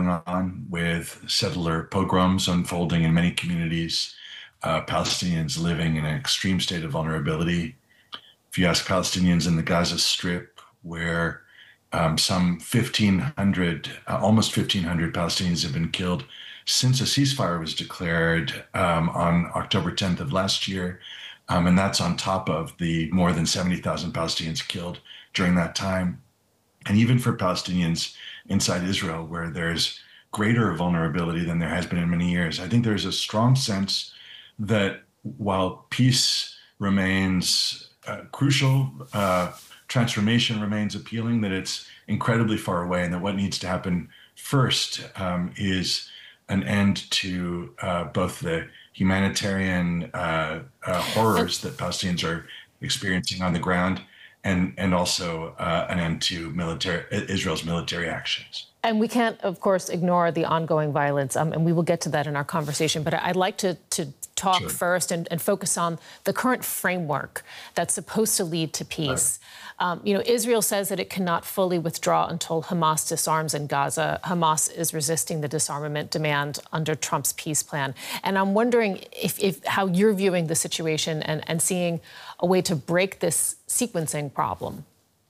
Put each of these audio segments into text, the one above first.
on with settler pogroms unfolding in many communities, Palestinians living in an extreme state of vulnerability. If you ask Palestinians in the Gaza Strip, where some 1,500, almost 1,500 Palestinians have been killed since a ceasefire was declared on October 10th of last year. And that's on top of the more than 70,000 Palestinians killed during that time. And even for Palestinians inside Israel, where there's greater vulnerability than there has been in many years, I think there's a strong sense that while peace remains crucial, transformation remains appealing, that it's incredibly far away, and that what needs to happen first is an end to both the humanitarian horrors that Palestinians are experiencing on the ground, and also an end to Israel's military actions. And we can't, of course, ignore the ongoing violence, and we will get to that in our conversation. But I'd like to talk first and focus on the current framework that's supposed to lead to peace. Right. Israel says that it cannot fully withdraw until Hamas disarms in Gaza. Hamas is resisting the disarmament demand under Trump's peace plan. And I'm wondering if how you're viewing the situation and seeing a way to break this sequencing problem.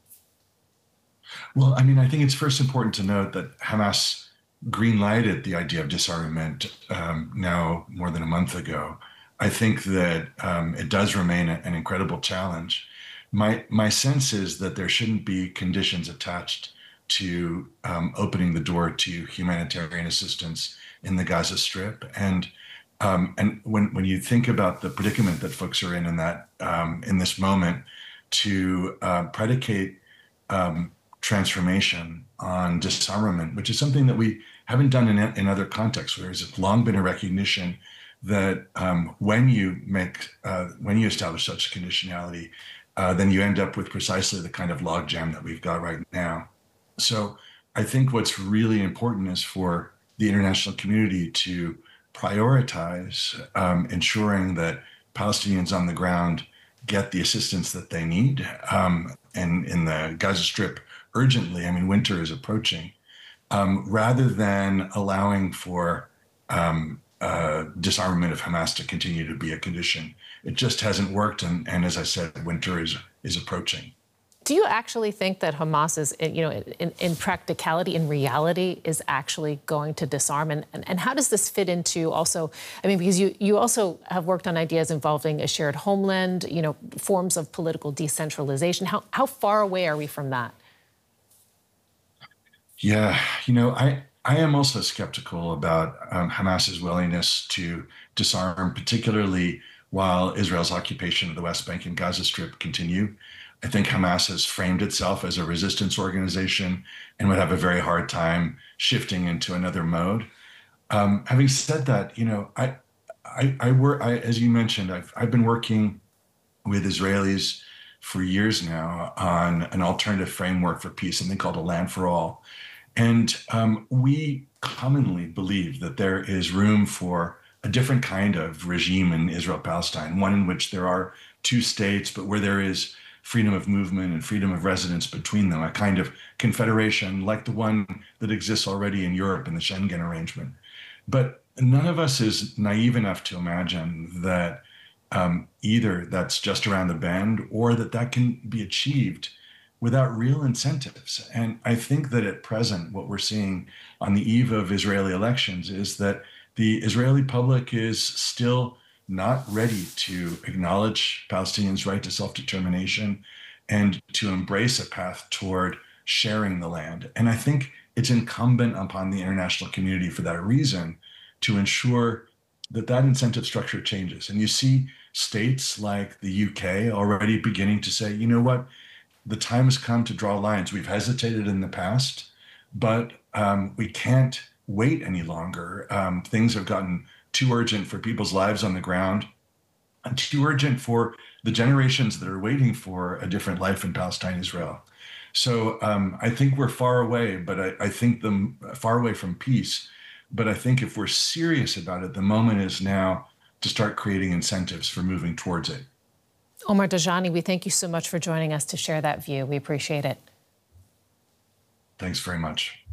Well, I mean, I think it's first important to note that Hamas green-lighted the idea of disarmament now more than a month ago. I think that it does remain an incredible challenge. My sense is that there shouldn't be conditions attached to opening the door to humanitarian assistance in the Gaza Strip. And when you think about the predicament that folks are in that in this moment, to predicate transformation on disarmament, which is something that we haven't done in other contexts, where there's long been a recognition that when you establish such conditionality, then you end up with precisely the kind of logjam that we've got right now. So I think what's really important is for the international community to prioritize ensuring that Palestinians on the ground get the assistance that they need. And in the Gaza Strip, urgently, I mean, winter is approaching, rather than allowing for disarmament of Hamas to continue to be a condition. It just hasn't worked, and as I said, winter is approaching. Do you actually think that Hamas is, in practicality, in reality, is actually going to disarm? And how does this fit into also, I mean, because you also have worked on ideas involving a shared homeland, forms of political decentralization. How far away are we from that? Yeah, I am also skeptical about Hamas's willingness to disarm, particularly while Israel's occupation of the West Bank and Gaza Strip continue. I think Hamas has framed itself as a resistance organization and would have a very hard time shifting into another mode. Having said that, I work, as you mentioned, I've been working with Israelis for years now on an alternative framework for peace, something called a land for all. And we commonly believe that there is room for a different kind of regime in Israel-Palestine, one in which there are two states, but where there is freedom of movement and freedom of residence between them, a kind of confederation like the one that exists already in Europe in the Schengen arrangement. But none of us is naive enough to imagine that either that's just around the bend or that can be achieved without real incentives. And I think that at present, what we're seeing on the eve of Israeli elections is that the Israeli public is still not ready to acknowledge Palestinians' right to self-determination and to embrace a path toward sharing the land. And I think it's incumbent upon the international community for that reason to ensure that incentive structure changes. And you see states like the UK already beginning to say, you know what, the time has come to draw lines. We've hesitated in the past, but we can't wait any longer. Things have gotten too urgent for people's lives on the ground, and too urgent for the generations that are waiting for a different life in Palestine, Israel. So I think we're far away, but I think far away from peace. But I think if we're serious about it, the moment is now to start creating incentives for moving towards it. Omar Dajani, we thank you so much for joining us to share that view. We appreciate it. Thanks very much.